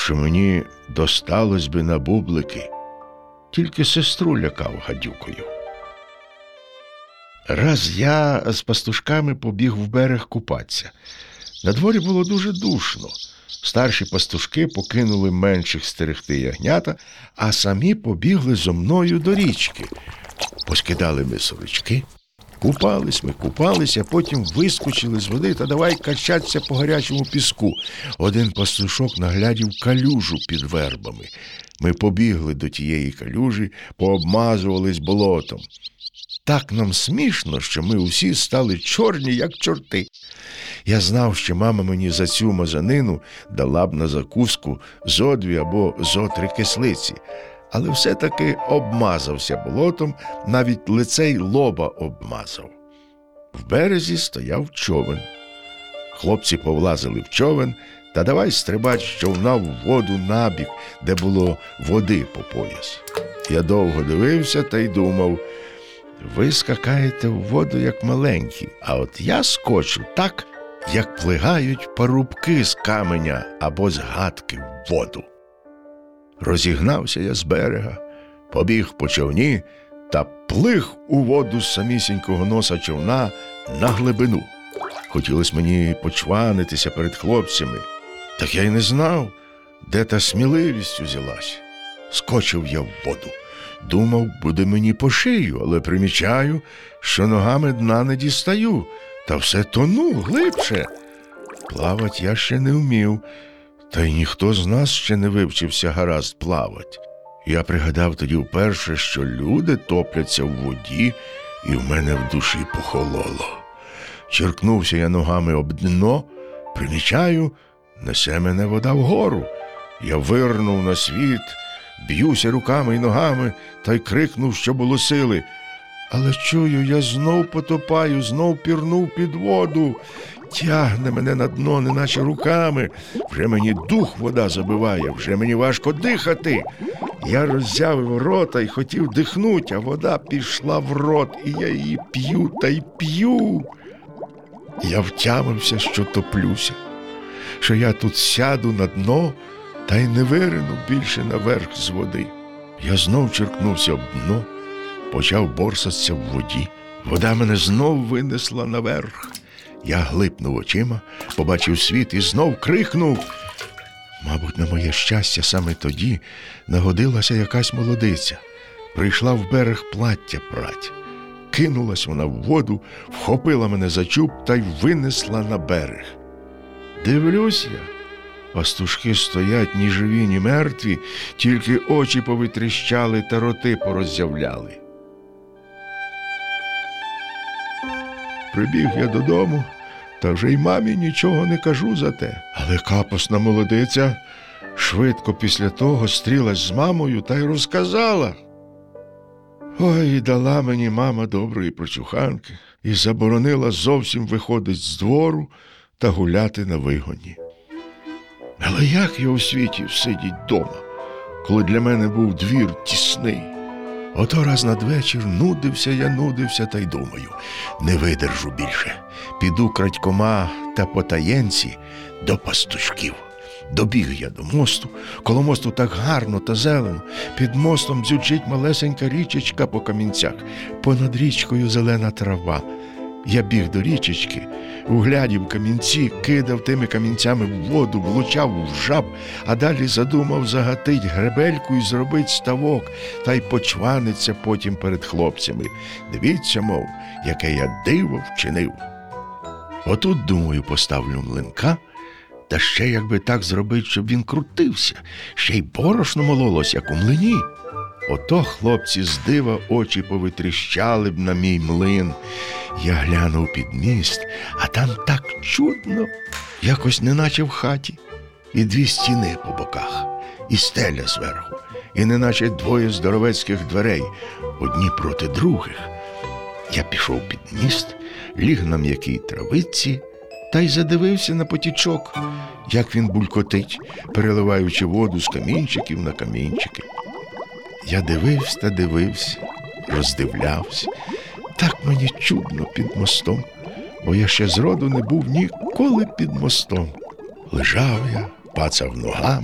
що мені досталось би на бублики. Тільки сестру лякав гадюкою. Раз я з пастушками побіг в берег купатися. На дворі було дуже душно. Старші пастушки покинули менших стерегти ягнята, а самі побігли зо мною до річки. Поскидали ми сорочки, купалися, потім вискочили з води та давай качатися по гарячому піску. Один пастушок наглядів калюжу під вербами. Ми побігли до тієї калюжі, пообмазувались болотом. Так нам смішно, що ми усі стали чорні, як чорти. Я знав, що мама мені за цю мазанину дала б на закуску зо 2 або зо 3 кислиці, але все-таки обмазався болотом, навіть лице й лоба обмазав. В березі стояв човен. Хлопці повлазили в човен та давай стрибать з човна в воду набік, де було води по пояс. Я довго дивився та й думав: ви скакаєте в воду, як маленькі, а от я скочу так, як плигають парубки з каменя або з гатки в воду. Розігнався я з берега, побіг по човні та плиг у воду з самісінького носа човна на глибину. Хотілося мені почванитися перед хлопцями, так я й не знав, де та сміливість узялась. Скочив я в воду. Думав, буде мені по шию, але примічаю, що ногами дна не дістаю, та все тону глибше. Плавать я ще не вмів, та й ніхто з нас ще не вивчився гаразд плавать. Я пригадав тоді вперше, що люди топляться в воді, і в мене в душі похололо. Черкнувся я ногами об дно, примічаю, несе мене вода вгору. Я вирнув на світ, б'юся руками й ногами та й крикнув, що було сили. Але чую, я знов потопаю, знов пірнув під воду. Тягне мене на дно, неначе руками. Вже мені дух вода забиває, вже мені важко дихати. Я роззявив рота й хотів дихнуть, а вода пішла в рот, і я її п'ю та й п'ю. Я втямився, що топлюся, що я тут сяду на дно та й не вирину більше наверх з води. Я знов черкнувся об дно, почав борсатися в воді. Вода мене знов винесла наверх. Я глипнув очима, побачив світ і знов крикнув. Мабуть, на моє щастя, саме тоді нагодилася якась молодиця. Прийшла в берег плаття прать. Кинулась вона в воду, вхопила мене за чуб та й винесла на берег. Дивлюсь я. Пастушки стоять ні живі, ні мертві, тільки очі повитріщали та роти пороззявляли. Прибіг я додому, та вже й мамі нічого не кажу за те. Але капосна молодиця швидко після того стрілась з мамою та й розказала. Ой, дала мені мама доброї прочуханки і заборонила зовсім виходить з двору та гуляти на вигоні. Але як я у світі всидіть дома, коли для мене був двір тісний? Ото раз надвечір нудився та й думаю, не видержу більше. Піду крадькома та потаєнці до пастушків. Добіг я до мосту, коло мосту так гарно та зелено, під мостом дзюрчить малесенька річечка по камінцях, понад річкою зелена трава. Я біг до річечки, углядів камінці, кидав тими камінцями в воду, влучав в жаб, а далі задумав загатить гребельку і зробить ставок, та й почваниться потім перед хлопцями. Дивіться, мов, яке я диво вчинив. Отут, думаю, поставлю млинка, та ще якби так зробить, щоб він крутився, ще й борошно мололось, як у млині. Ото хлопці з дива очі повитріщали б на мій млин. Я глянув під міст, а там так чудно, якось неначе в хаті. І 2 стіни по боках, і стеля зверху, і неначе 2 здоровецьких дверей, одні проти других. Я пішов під міст, ліг на м'якій травиці та й задивився на потічок, як він булькотить, переливаючи воду з камінчиків на камінчики. Я дивився та дивився, роздивлявся. Так мені чудно під мостом, бо я ще зроду не був ніколи під мостом. Лежав я, пацав ногами,